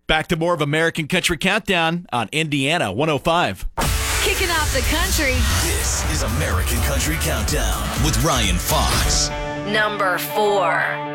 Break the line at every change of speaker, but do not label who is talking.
Back to more of American Country Countdown on Indiana 105.
Kicking off the country.
This is American Country Countdown with Ryan Fox.
Number 4.